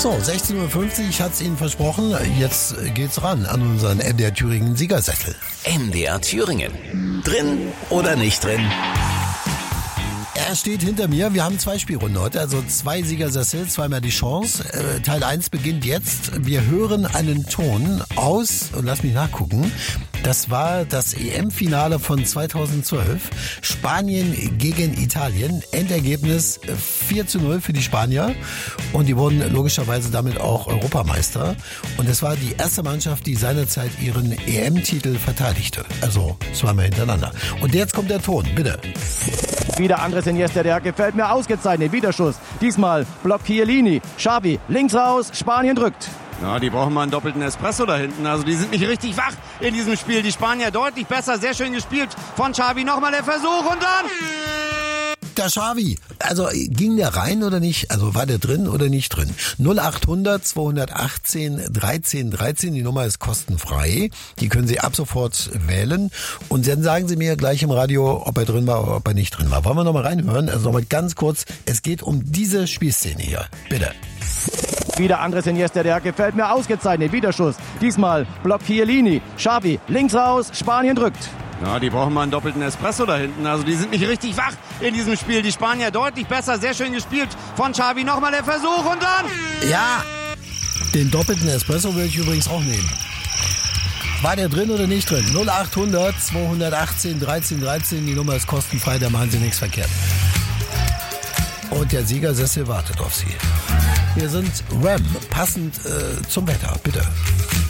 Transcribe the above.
So, 16:50 Uhr, ich hatte es Ihnen versprochen. Jetzt geht's ran an unseren MDR Thüringen Siegersessel. MDR Thüringen. Drin oder nicht drin? Er steht hinter mir. Wir haben 2 Spielrunden heute, also 2 Siegersessel, zweimal die Chance. Teil 1 beginnt jetzt. Wir hören einen Ton aus, und lass mich nachgucken, das war das EM-Finale von 2012. Spanien gegen Italien. Endergebnis 4:0 für die Spanier. Und die wurden logischerweise damit auch Europameister. Und es war die erste Mannschaft, die seinerzeit ihren EM-Titel verteidigte. Also zweimal hintereinander. Und jetzt kommt der Ton, bitte. Wieder Andres Iniesta, der gefällt mir ausgezeichnet. Widerschuss. Diesmal blockt Chiellini. Xavi links raus. Spanien drückt. Ja, die brauchen mal einen doppelten Espresso da hinten. Also die sind nicht richtig wach in diesem Spiel. Die Spanier deutlich besser. Sehr schön gespielt von Xavi. Nochmal der Versuch und dann... Der Xavi. Also ging der rein oder nicht? Also war der drin oder nicht drin? 0800 218 13 13. Die Nummer ist kostenfrei. Die können Sie ab sofort wählen. Und dann sagen Sie mir gleich im Radio, ob er drin war oder ob er nicht drin war. Wollen wir nochmal reinhören? Also nochmal ganz kurz. Es geht um diese Spielszene hier. Bitte. Wieder Andres Iniesta, der gefällt mir ausgezeichnet. Widerschuss. Diesmal blockt Chiellini. Xavi links raus. Spanien drückt. Ja, die brauchen mal einen doppelten Espresso da hinten. Also die sind nicht richtig wach in diesem Spiel. Die Spanier deutlich besser. Sehr schön gespielt von Xavi. Nochmal der Versuch und dann... Ja, den doppelten Espresso will ich übrigens auch nehmen. War der drin oder nicht drin? 0800 218 13 13. Die Nummer ist kostenfrei, da machen Sie nichts verkehrt. Und der Siegersessel wartet auf Sie. Wir sind Ram, passend zum Wetter. Bitte.